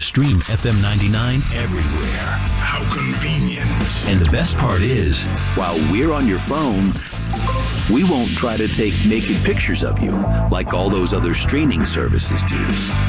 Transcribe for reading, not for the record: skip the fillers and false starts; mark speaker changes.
Speaker 1: stream FM 99 everywhere.
Speaker 2: How convenient.
Speaker 1: And the best part is, while we're on your phone, we won't try to take naked pictures of you like all those other streaming services do.